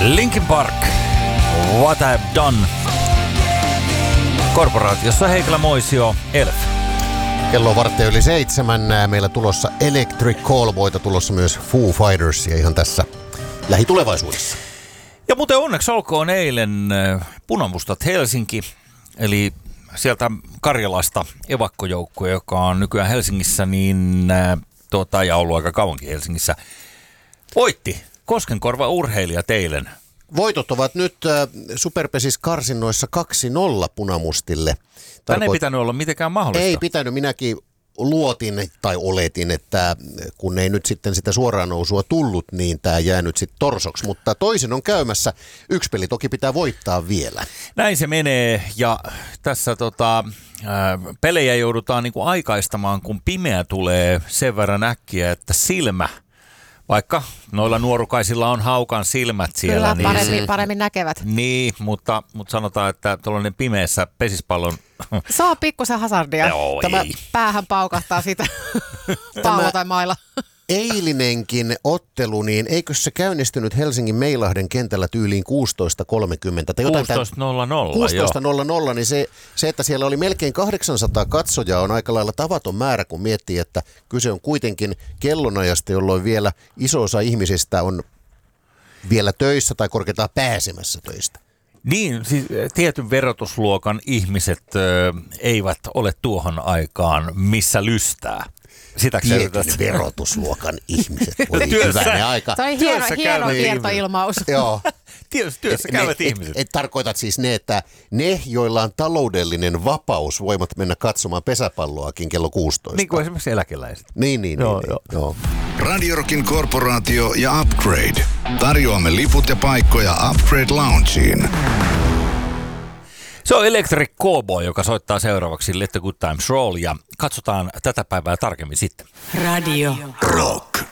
Linkin Park, What I've Done. Korporaatiossa Heikelä Moisio, Elf. Kello on 6:15. Meillä tulossa Electric Callboyta, tulossa myös Foo Fightersia ihan tässä lähitulevaisuudessa. Ja muuten onneksi olkoon eilen Punamustat Helsinki, eli sieltä Karjalasta evakkojoukko, joka on nykyään Helsingissä, niin ja ollut aika kauankin Helsingissä, voitti Koskenkorva urheilijat eilen. Voitot ovat nyt Superpesis-karsinnoissa 2-0 punamustille. Tänne ei pitänyt olla mitenkään mahdollista. Ei pitänyt, minäkin luotin tai oletin, että kun ei nyt sitten sitä suoraan nousua tullut, niin tämä jää nyt sitten torsoksi. Mutta toisin on käymässä. Yksi peli toki pitää voittaa vielä. Näin se menee, ja tässä pelejä joudutaan niinku aikaistamaan, kun pimeä tulee sen verran äkkiä, että silmä, vaikka noilla nuorukaisilla on haukan silmät siellä. Kyllä, niin paremmin näkevät. Niin, mutta sanotaan, että tuollainen pimeässä pesispallon... Se on pikkusen hazardia. Joo, Tämä päähän paukahtaa sitä pallo tai mailla. Eilinenkin ottelu, niin eikö se käynnistynyt Helsingin Meilahden kentällä tyyliin 16.30? 16.00, niin se, että siellä oli melkein 800 katsojaa, on aika lailla tavaton määrä, kun miettii, että kyse on kuitenkin kellonajasta, jolloin vielä iso osa ihmisistä on vielä töissä tai korkeintaan pääsemässä töistä. Niin, siis tietyn verotusluokan ihmiset eivät ole tuohon aikaan, missä lystää. Tietyn verotusluokan ihmiset. Hyvänä aika. Se on hieno kiertoilmaus. Joo. Työssä käyvät ihmiset. Tarkoitat siis että ne, joilla on taloudellinen vapaus, voivat mennä katsomaan pesäpalloakin kello 16. Niin kuin esimerkiksi eläkeläiset. Niin. Joo. Radio Rockin korporaatio ja Upgrade. Tarjoamme liput ja paikkoja Upgrade Loungeen. Se on Electric Callboy, joka soittaa seuraavaksi Let the Good Times Roll, ja katsotaan tätä päivää tarkemmin sitten. Radio Rock.